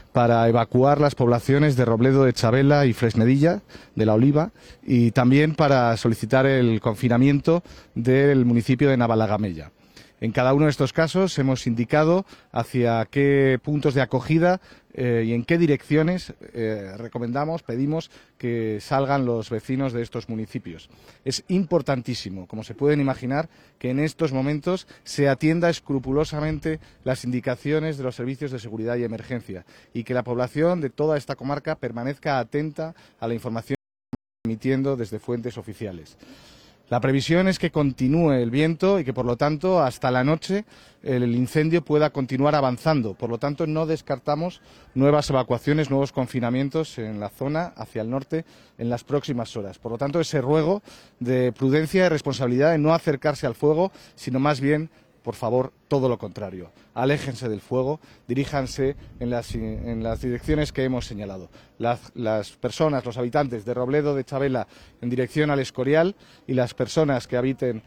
para evacuar las poblaciones de Robledo de Chabela y Fresnedilla de la Oliva, y también para solicitar el confinamiento del municipio de Navalagamella. En cada uno de estos casos hemos indicado hacia qué puntos de acogida y en qué direcciones pedimos que salgan los vecinos de estos municipios. Es importantísimo, como se pueden imaginar, que en estos momentos se atienda escrupulosamente las indicaciones de los servicios de seguridad y emergencia y que la población de toda esta comarca permanezca atenta a la información emitiendo desde fuentes oficiales. La previsión es que continúe el viento y que, por lo tanto, hasta la noche el incendio pueda continuar avanzando. Por lo tanto, no descartamos nuevas evacuaciones, nuevos confinamientos en la zona hacia el norte en las próximas horas. Por lo tanto, ese ruego de prudencia y responsabilidad de no acercarse al fuego, sino más bien, por favor, todo lo contrario. Aléjense del fuego, diríjanse en las direcciones que hemos señalado. Las personas, los habitantes de Robledo de Chabela en dirección al Escorial, y las personas que habiten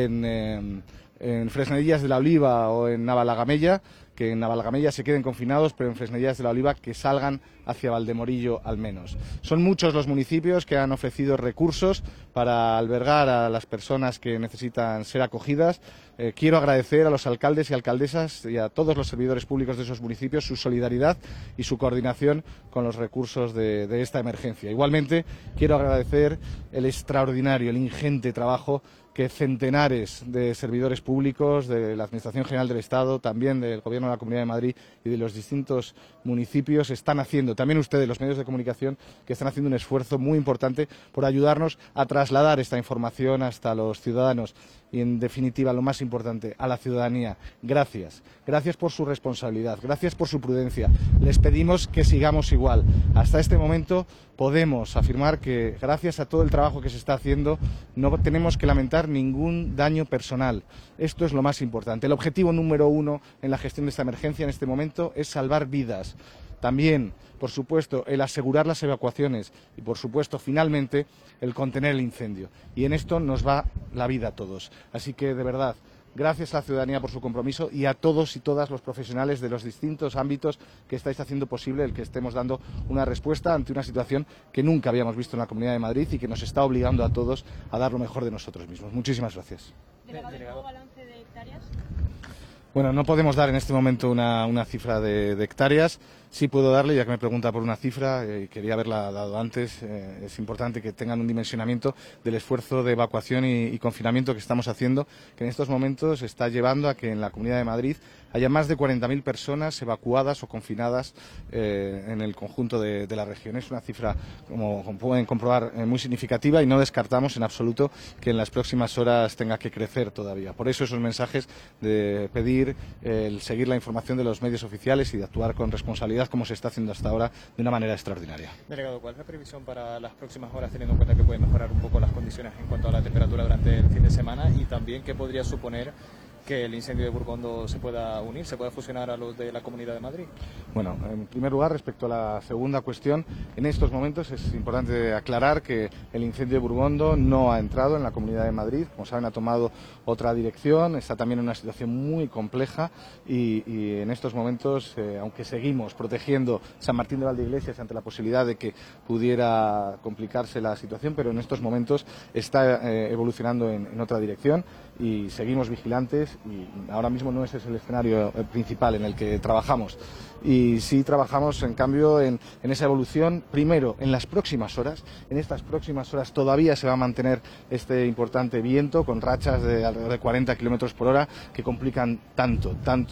en Fresnedillas de la Oliva o en Navalagamella, que en Navalagamella se queden confinados, pero en Fresnedillas de la Oliva que salgan hacia Valdemorillo al menos. Son muchos los municipios que han ofrecido recursos para albergar a las personas que necesitan ser acogidas. Quiero agradecer a los alcaldes y alcaldesas y a todos los servidores públicos de esos municipios su solidaridad y su coordinación con los recursos de esta emergencia. Igualmente, quiero agradecer el extraordinario, el ingente trabajo que centenares de servidores públicos de la Administración General del Estado, también del Gobierno de la Comunidad de Madrid y de los distintos municipios están haciendo. También ustedes, los medios de comunicación, que están haciendo un esfuerzo muy importante por ayudarnos a trasladar esta información hasta los ciudadanos y, en definitiva, lo más importante, a la ciudadanía. Gracias. Gracias por su responsabilidad. Gracias por su prudencia. Les pedimos que sigamos igual. Hasta este momento podemos afirmar que, gracias a todo el trabajo que se está haciendo, no tenemos que lamentar ningún daño personal. Esto es lo más importante. El objetivo número uno en la gestión de esta emergencia en este momento es salvar vidas. También, por supuesto, el asegurar las evacuaciones y, por supuesto, finalmente, el contener el incendio. Y en esto nos va la vida a todos. Así que, de verdad, gracias a la ciudadanía por su compromiso y a todos y todas los profesionales de los distintos ámbitos que estáis haciendo posible el que estemos dando una respuesta ante una situación que nunca habíamos visto en la Comunidad de Madrid y que nos está obligando a todos a dar lo mejor de nosotros mismos. Muchísimas gracias. ¿Delegado, balance de hectáreas? Bueno, no podemos dar en este momento una cifra de hectáreas. Sí puedo darle, ya que me pregunta por una cifra, quería haberla dado antes. Es importante que tengan un dimensionamiento del esfuerzo de evacuación y confinamiento que estamos haciendo, que en estos momentos está llevando a que en la Comunidad de Madrid haya más de 40.000 personas evacuadas o confinadas en el conjunto de la región. Es una cifra, como pueden comprobar, muy significativa, y no descartamos en absoluto que en las próximas horas tenga que crecer todavía. Por eso esos mensajes de pedir el seguir la información de los medios oficiales y de actuar con responsabilidad, como se está haciendo hasta ahora, de una manera extraordinaria. Delegado, ¿cuál es la previsión para las próximas horas, teniendo en cuenta que pueden mejorar un poco las condiciones en cuanto a la temperatura durante el fin de semana, y también qué podría suponer que el incendio de Burgondo se pueda unir, se pueda fusionar a los de la Comunidad de Madrid? Bueno, en primer lugar, respecto a la segunda cuestión, en estos momentos es importante aclarar que el incendio de Burgondo no ha entrado en la Comunidad de Madrid. Como saben, ha tomado otra dirección, está también en una situación muy compleja y en estos momentos, aunque seguimos protegiendo San Martín de Valdeiglesias ante la posibilidad de que pudiera complicarse la situación, pero en estos momentos está evolucionando en otra dirección y seguimos vigilantes, y ahora mismo no ese es el escenario principal en el que trabajamos. Y sí trabajamos, en cambio, en esa evolución, primero, en las próximas horas. En estas próximas horas todavía se va a mantener este importante viento con rachas de alrededor de 40 kilómetros por hora que complican tanto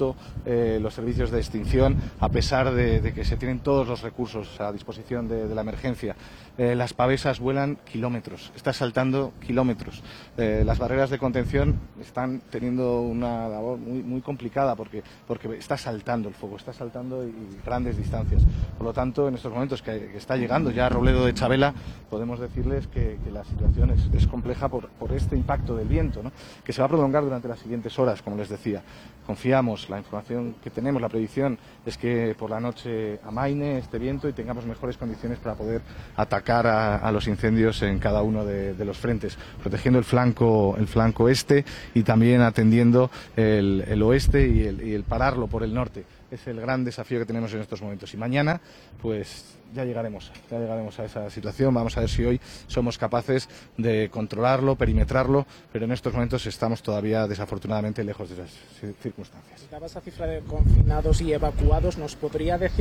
los servicios de extinción, a pesar de que se tienen todos los recursos a disposición de la emergencia. Las pavesas vuelan kilómetros, está saltando kilómetros. Las barreras de contención están teniendo una labor muy complicada porque está saltando el fuego, está saltando y grandes distancias. Por lo tanto, en estos momentos que está llegando ya a Robledo de Chabela, podemos decirles que la situación es compleja por este impacto del viento, ¿no?, que se va a prolongar durante las siguientes horas, como les decía. Confiamos, la información que tenemos, la predicción es que por la noche amaine este viento y tengamos mejores condiciones para poder atacar a los incendios en cada uno de los frentes, protegiendo el flanco este y también atendiendo el oeste y el pararlo por el norte. es el gran desafío que tenemos en estos momentos. Y mañana, pues ya llegaremos a esa situación. Vamos a ver si hoy somos capaces de controlarlo, perimetrarlo, pero en estos momentos estamos todavía desafortunadamente lejos de esas circunstancias. Daba esa cifra de confinados y evacuados, ¿nos podría decir